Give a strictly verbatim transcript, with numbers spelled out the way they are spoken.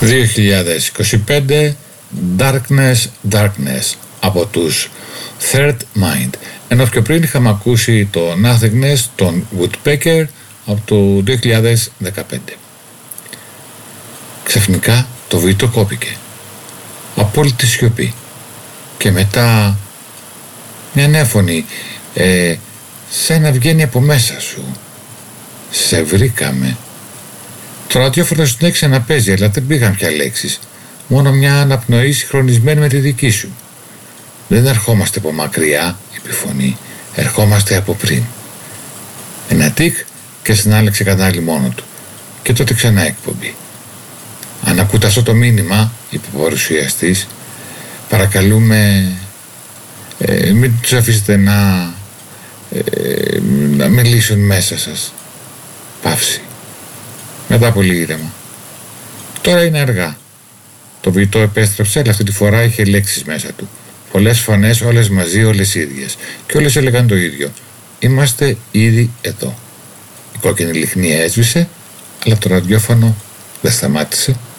δύο χιλιάδες είκοσι πέντε Darkness, Darkness από τους Third Mind, ενώ πιο πριν είχαμε ακούσει το Nothingness των Woodpecker από το δύο χιλιάδες δεκαπέντε. Ξαφνικά το βίντεο κόπηκε, απόλυτη σιωπή, και μετά μια νέα φωνή, ε, σαν να βγαίνει από μέσα σου. Σε βρήκαμε. Το ραδιόφωνο συνέχισε να παίζει, αλλά δεν πήγαν πια λέξεις, μόνο μια αναπνοή συγχρονισμένη με τη δική σου. Δεν ερχόμαστε από μακριά, είπε η φωνή, ερχόμαστε από πριν. Ένα τικ και συνάλλαξε κανάλι μόνο του, και τότε ξανά εκπομπή. Αν ακούτε αυτό το μήνυμα, είπε ο παρουσιαστής, παρακαλούμε ε, μην τους αφήσετε να, ε, να μιλήσουν μέσα σας. Παύση. Μετά πολύ ήρεμα. Τώρα είναι αργά. Το βιτό επέστρεψε, αλλά αυτή τη φορά είχε λέξεις μέσα του. Πολλές φωνές, όλες μαζί, όλες ίδιες. Και όλες έλεγαν το ίδιο. Είμαστε ήδη εδώ. Η κόκκινη λιχνία έσβησε, αλλά το ραδιόφωνο δεν σταμάτησε.